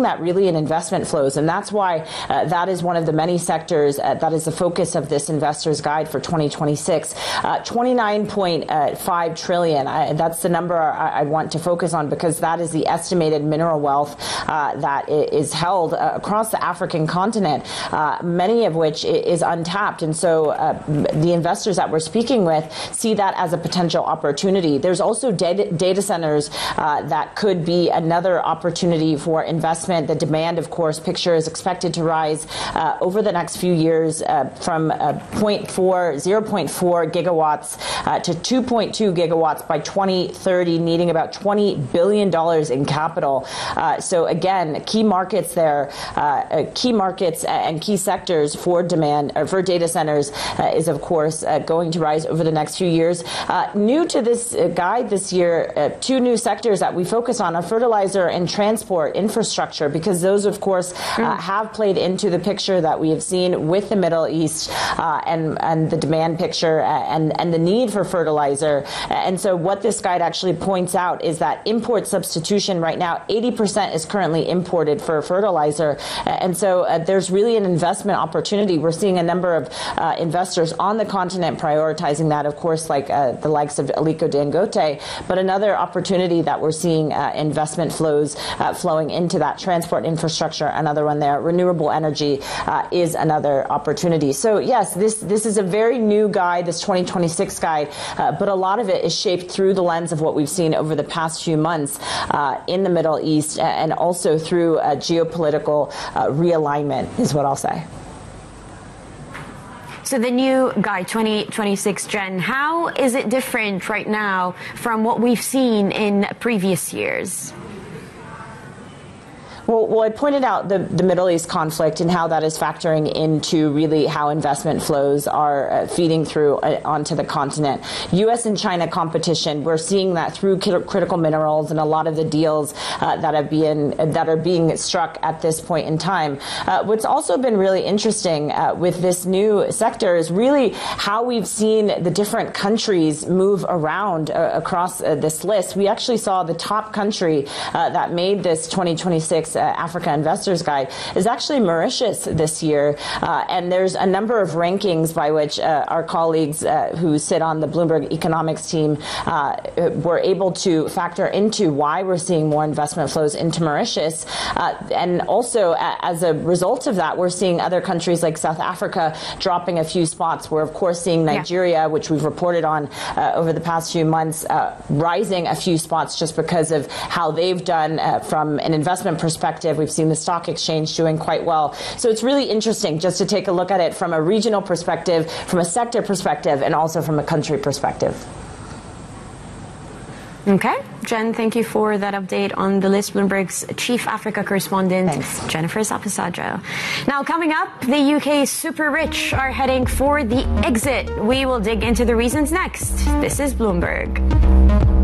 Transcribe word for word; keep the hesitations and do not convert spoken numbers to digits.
seeing that really in investment flows. And that's why uh, that is one of the many sectors uh, that is the focus of this investor's guide for twenty twenty-six. Uh, twenty-nine point five trillion. I, that's the number I, I want to focus on, because that is the estimated mineral wealth uh, that is held uh, across the African continent, uh, many of which is untapped. And so uh, the investors that we're speaking with see that as a potential opportunity. There's also data, data centers uh, that could be another opportunity for investment. The demand, of course, picture is expected to rise uh, over the next few years uh, from uh, zero point four gigawatts uh, to two point two gigawatts by twenty thirty, needing about twenty billion dollars in capital. Uh, so again, key markets there, uh, key markets and key sectors for demand, or for data centers uh, is, of course, uh, going to rise over the next few years. Uh, new to this uh, guide this year, uh, two new sectors that we focus on are fertilizer and transport infrastructure, because those, of course, uh, have played into the picture that we have seen with the Middle East uh, and, and the demand picture and, and the need for fertilizer. And so what this guide actually points out is that import substitution right now, eighty percent is currently imported for fertilizer. And so uh, there's really an investment opportunity. We're seeing a number of uh, investors on the continent prioritizing that, of course, like uh, the likes of Aliko Dangote. But another opportunity that we're seeing uh, investment flows uh, flowing into that transport infrastructure, another one there, renewable energy uh, is another opportunity. So yes, this, this is a very new guide, this twenty twenty-six guide, uh, but a lot of it is shaped through the lens of what we've seen over the past few months uh, in the Middle East, and also through uh, geopolitical uh, realignment, is what I'll say. So the new guide twenty twenty-six, Jen, how is it different right now from what we've seen in previous years? Well, well, I pointed out the, the Middle East conflict and how that is factoring into really how investment flows are uh, feeding through uh, onto the continent. U S and China competition, we're seeing that through critical minerals and a lot of the deals uh, that have been that are being struck at this point in time. Uh, what's also been really interesting uh, with this new sector is really how we've seen the different countries move around uh, across uh, this list. We actually saw the top country uh, that made this twenty twenty-six Uh, Africa Investors Guide is actually Mauritius this year. Uh, and there's a number of rankings by which uh, our colleagues uh, who sit on the Bloomberg economics team uh, were able to factor into why we're seeing more investment flows into Mauritius. Uh, and also, uh, as a result of that, we're seeing other countries like South Africa dropping a few spots. We're, of course, seeing Nigeria, yeah. which we've reported on uh, over the past few months, uh, rising a few spots just because of how they've done uh, from an investment perspective. We've seen the stock exchange doing quite well. So it's really interesting just to take a look at it from a regional perspective, from a sector perspective, and also from a country perspective. Okay. Jen, thank you for that update on the list. Bloomberg's chief Africa correspondent, Thanks. Jennifer Zapasadjo. Now, coming up, the U K's super rich are heading for the exit. We will dig into the reasons next. This is Bloomberg.